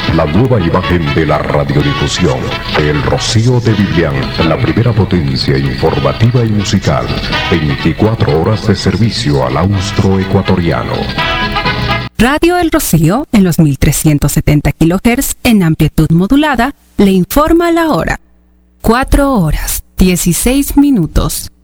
la nueva imagen de la radiodifusión. El Rocío de Vivian, la primera potencia informativa y musical. 24 horas de servicio al austroecuatoriano. Radio El Rocío, en los 1370 kHz en amplitud modulada, le informa la hora. 4 horas, 16 minutos.